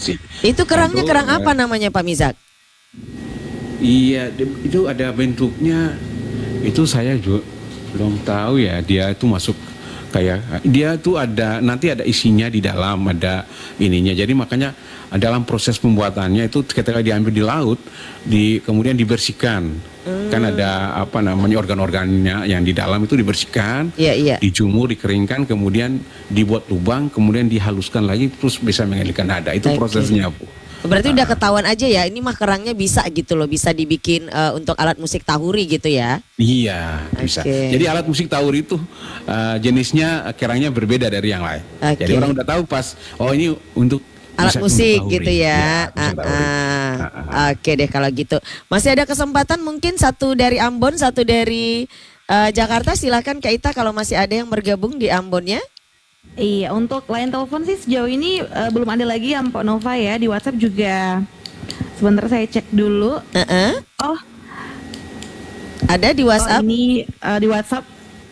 sih. Itu kerangnya Untuk, kerang apa namanya Pak Mizak? Iya, itu ada bentuknya. Itu saya juga belum tahu ya. Dia itu masuk kayak dia tuh ada nanti ada isinya di dalam, ada ininya. Jadi makanya dalam proses pembuatannya itu ketika diambil di laut, kemudian dibersihkan. Kan ada apa namanya organ-organnya yang di dalam itu dibersihkan, Iya. dijemur, dikeringkan, kemudian dibuat lubang, kemudian dihaluskan lagi terus bisa mengalirkan nada. Itu Oke. prosesnya, Bu. Berarti udah ketahuan aja ya, ini mah kerangnya bisa gitu loh, bisa dibikin untuk alat musik tahuri gitu ya. Iya, bisa. Oke. Jadi alat musik tahuri itu jenisnya kerangnya berbeda dari yang lain. Oke. Jadi orang udah tahu pas, oh ini untuk Alat bisa musik untuk tahuri. gitu ya. Bisa tahuri. Oke deh kalau gitu. Masih ada kesempatan mungkin satu dari Ambon, satu dari Jakarta. Silakan Kak Ita kalau masih ada yang bergabung di Ambonnya. Iya, untuk line telepon sih sejauh ini belum ada lagi ya Mpok Nova ya. Di WhatsApp juga sebentar saya cek dulu. Oh, Ada di WhatsApp. ini di WhatsApp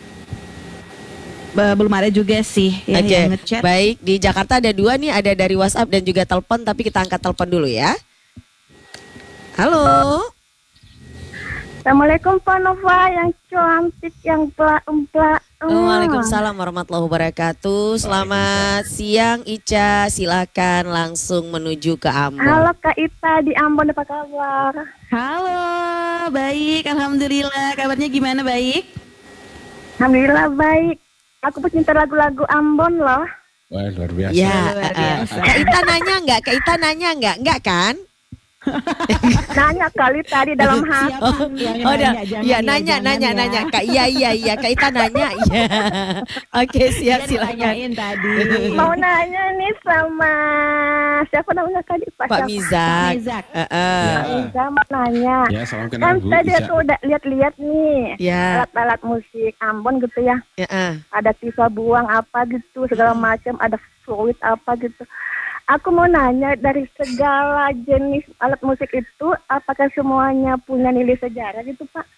belum ada juga sih ya, Oke, yang ngechat. baik. Di Jakarta ada 2 nih, ada dari WhatsApp dan juga telepon. Tapi kita angkat telepon dulu ya. Halo. Assalamualaikum Pak Nova yang cantik, yang empla. Waalaikumsalam warahmatullahi wabarakatuh. Selamat siang Ica, silakan langsung menuju ke Ambon. Halo Kak Ita di Ambon, apa kabar? Halo, baik, alhamdulillah. Kabarnya gimana, baik? Alhamdulillah baik. Aku pecinta lagu-lagu Ambon loh. Wah, luar biasa. Ya, Luar biasa. Kak Ita nanya nggak? Kak Ita nanya nggak? Nggak kan? Nanya kali tadi dalam hati. Siapa yang Oh, nanya? Jangan iya ya, nanya, jangan nanya, ya. nanya. Kak, iya. Kak Ita nanya, iya. Oke, siap, Dia silakan. ditanyain tadi. Mau nanya nih sama siapa namanya tadi Pak? Pak Siapa? Mizak. Mizak. Heeh. Iza mau nanya. Ya, salam kenal Kan Bu tadi Ica. aku udah lihat-lihat nih Ya, alat-alat musik Ambon gitu ya. heeh. Ada sisa buang apa gitu segala macam, ada fluid apa gitu. Aku mau nanya dari segala jenis alat musik itu apakah semuanya punya nilai sejarah gitu Pak?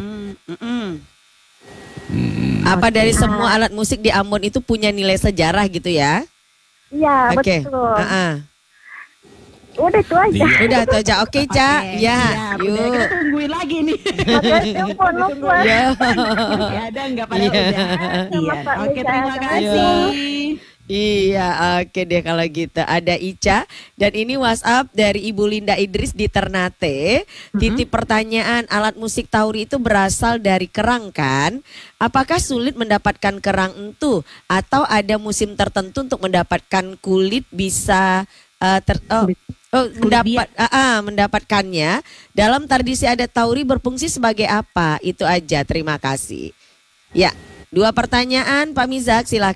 Apa dari semua alat musik di Ambon itu punya nilai sejarah gitu ya? Iya Oke. betul. Heeh. Udah itu aja. Iya. Udah tuh aja. Oke, Ca. Oke, Ya, siap. Udah, kita yuk. tungguin lagi nih. Makasih Pak Nova. Ya. Ya ada nggak pada Iya. udah. Sama Iya. Pak Oke, Mizak. terima Terima kasih. Iya, oke deh kalau gitu. Ada Ica dan ini WhatsApp dari Ibu Linda Idris di Ternate. Titip pertanyaan, alat musik tahuri itu berasal dari kerang kan? Apakah sulit mendapatkan kerang itu atau ada musim tertentu untuk mendapatkan kulit bisa mendapatkannya? Dalam tradisi adat tahuri berfungsi sebagai apa? Itu aja. Terima kasih. Ya, 2 pertanyaan Pak Mizak silakan.